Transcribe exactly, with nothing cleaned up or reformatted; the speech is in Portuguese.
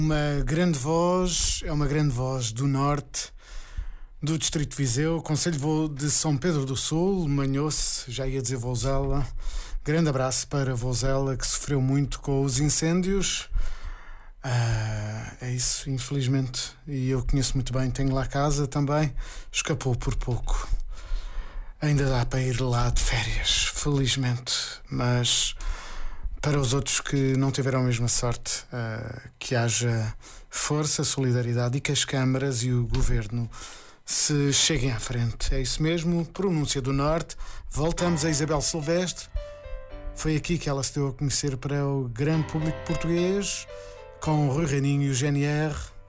Uma grande voz, é uma grande voz do norte, do Distrito de Viseu, Concelho de São Pedro do Sul, Manhoce, já ia dizer Vouzela. Grande abraço para Vouzela, que sofreu muito com os incêndios. Ah, é isso, infelizmente. E eu conheço muito bem, tenho lá casa também. Escapou por pouco. Ainda dá para ir lá de férias, felizmente. Mas para os outros que não tiveram a mesma sorte, uh, que haja força, solidariedade e que as câmaras e o governo se cheguem à frente. É isso mesmo, pronúncia do Norte. Voltamos a Isabel Silvestre. Foi aqui que ela se deu a conhecer para o grande público português, com o Rui Reininho e o G N R.